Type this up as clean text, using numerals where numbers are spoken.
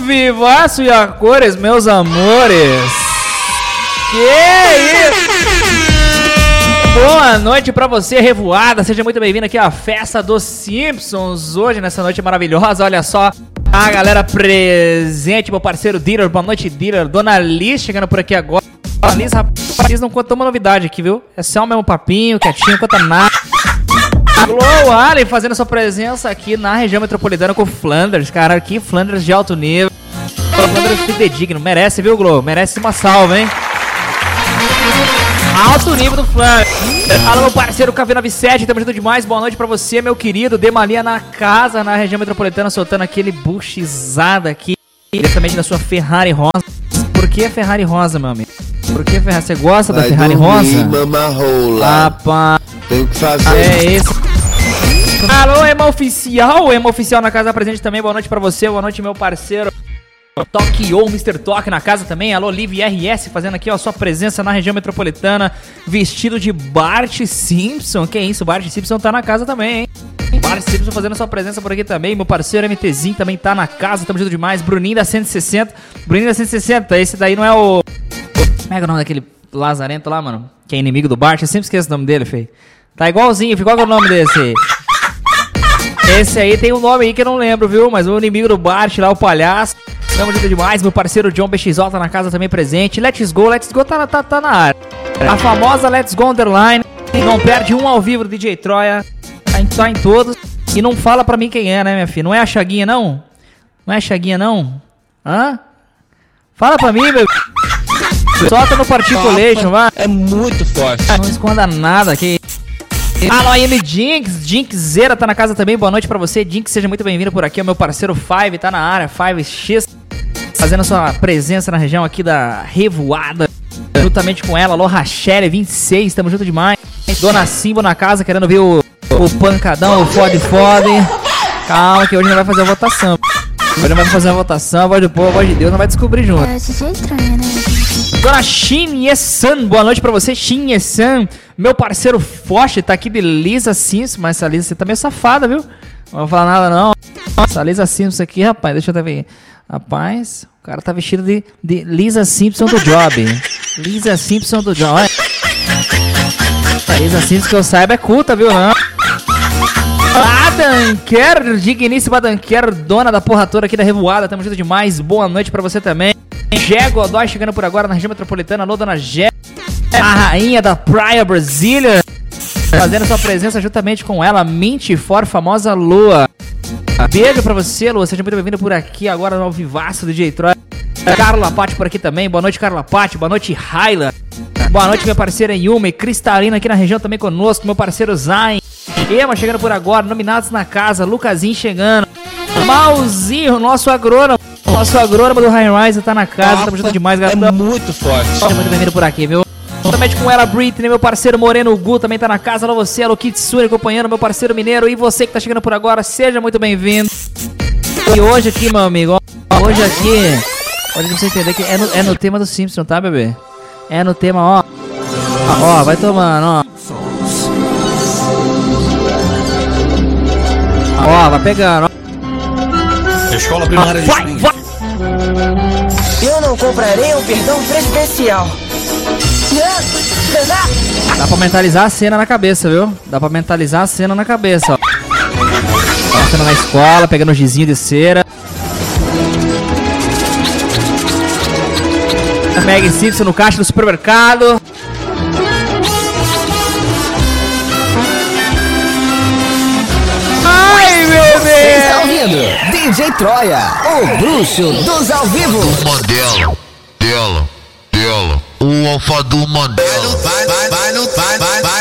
vivaço e a cores, meus amores. Que isso? Boa noite pra você, revoada. Seja muito bem-vindo aqui à festa dos Simpsons. Hoje, nessa noite maravilhosa, olha só a galera presente, meu parceiro Diller. Boa noite, Diller. Dona Liz chegando por aqui agora. Dona Liz, rapaz, não conta uma novidade aqui, viu? É só o mesmo papinho, quietinho, não conta nada. Glow Allen fazendo sua presença aqui na região metropolitana com o Flanders. Cara, aqui Flanders de alto nível. Flanders fidedigno. Merece, viu, Glow? Merece uma salva, hein? Alto nível do Flanders. Alô, meu parceiro KV97, tamo junto demais. Boa noite pra você, meu querido. Demalia na casa, na região metropolitana, soltando aquele buchizada aqui. Diretamente da sua Ferrari rosa. Por que Ferrari rosa, meu amigo? Por que Ferrari? Você gosta da Ferrari rosa? Rapaz, tem que fazer. É isso. Alô, Ema Oficial na casa presente também. Boa noite pra você, boa noite, meu parceiro Tokyo, Mr. Tok na casa também. Alô, Liv RS fazendo aqui, ó, sua presença na região metropolitana, vestido de Bart Simpson. Que isso, Bart Simpson tá na casa também, hein? Bart Simpson fazendo sua presença por aqui também. Meu parceiro MTzinho também tá na casa, tamo junto demais. Bruninho da 160. Bruninho da 160, esse daí não é o... Como é que é o nome daquele lazarento lá, mano? Que é inimigo do Bart, eu sempre esqueço o nome dele, feio. Tá igualzinho, qual que é o nome desse aí? Esse aí tem um nome aí que eu não lembro, viu? Mas o inimigo do Bart lá, o palhaço. Tamo junto demais, meu parceiro John BXO tá na casa também presente. Let's Go tá na área. A famosa Let's Go Underline. Não perde um ao vivo do DJ Troia. Tá em todos. E não fala pra mim quem é, né, minha filha? Não é a Chaguinha, não? Não é a Chaguinha, não? Hã? Fala pra mim, meu. Solta no Particulation, vai. É muito forte. Não esconda nada aqui. Alô, AM Jinxera tá na casa também, boa noite pra você, Jinx, seja muito bem-vindo por aqui, o meu parceiro Five tá na área, 5X, fazendo sua presença na região aqui da Revoada, juntamente com ela, alô, Rachelle 26, tamo junto demais, Dona Simbo na casa, querendo ver o pancadão, o fode, calma que hoje não vai fazer a votação, hoje não vai fazer a votação, a voz do povo, a voz de Deus não vai descobrir junto. Dona Shin-Ye-san, boa noite pra você, Shin-Ye-san. Meu parceiro Foch tá aqui de Lisa Simpson, mas essa Lisa você tá meio safada, viu? Não vou falar nada não. Essa Lisa Simpson aqui, rapaz, deixa eu até ver. Rapaz, o cara tá vestido de Lisa Simpson do Job. Lisa Simpson do Job. A Lisa Simpson que eu saiba é culta, viu? Não? Adanquer, digníssima Adanquer, dona da porra toda aqui da Revoada, tamo junto demais. Boa noite pra você também. Gé Godoy chegando por agora na região metropolitana. Alô, Dona Gé, a rainha da Praia Brasília, fazendo sua presença juntamente com ela, Mint For, famosa Lua. Beijo pra você, Lua, seja muito bem-vindo por aqui agora no Alvivaço do DJ Troy. Carla Patti por aqui também, boa noite, Carla Patti, boa noite, Raila. Boa noite, minha parceira Yumi, Cristalina aqui na região também conosco, meu parceiro Zayn. Ema chegando por agora, nominados na casa, Lucasinho chegando. Malzinho, nosso agrônomo do High Rise tá na casa, tamo junto demais, galera. É muito forte. Seja muito bem-vindo por aqui, viu? Juntamente com ela, Britney, meu parceiro Moreno Gu também tá na casa. Alô, você, alô, Kitsune acompanhando, meu parceiro Mineiro. E você que tá chegando por agora, seja muito bem-vindo. E hoje aqui, meu amigo, hoje você entender que é no tema do Simpson, tá, bebê? É no tema, ó. Ó, vai tomando, ó. Ó, vai pegando, ó. Escola primária de vai. Eu não comprarei um perdão presidencial. Dá pra mentalizar a cena na cabeça, viu? Dá pra mentalizar a cena na cabeça, ó. Passando na escola, pegando o gizinho de cera. Meg Simpson no caixa do supermercado. Ai, bebê! Você está ouvindo DJ Troia, o bruxo dos ao vivo. Mandela, o alfa do Mandela. Vai.